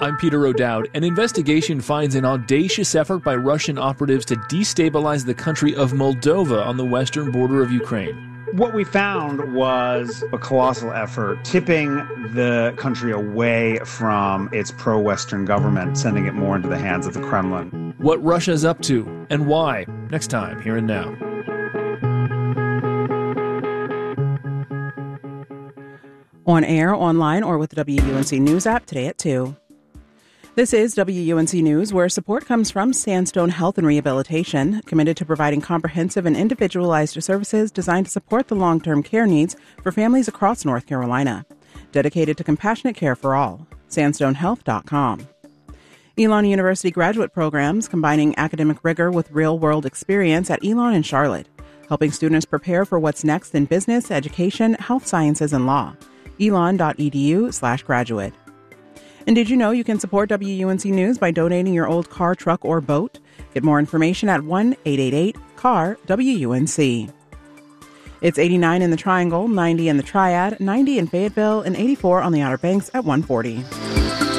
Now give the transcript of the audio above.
I'm Peter O'Dowd. An investigation finds an audacious effort by Russian operatives to destabilize the country of Moldova on the western border of Ukraine. What we found was a colossal effort tipping the country away from its pro-Western government, sending it more into the hands of the Kremlin. What Russia's up to and why, next time, Here and Now. On air, online, or with the WUNC News app today at 2. This is WUNC News, where support comes from Sandstone Health and Rehabilitation, committed to providing comprehensive and individualized services designed to support the long-term care needs for families across North Carolina. Dedicated to compassionate care for all. SandstoneHealth.com. Elon University graduate programs combining academic rigor with real-world experience at Elon in Charlotte, helping students prepare for what's next in business, education, health sciences, and law. elon.edu/graduate. And did you know you can support WUNC News by donating your old car, truck, or boat? Get more information at 1-888-CAR-WUNC. It's 89 in the Triangle, 90 in the Triad, 90 in Fayetteville, and 84 on the Outer Banks at 140.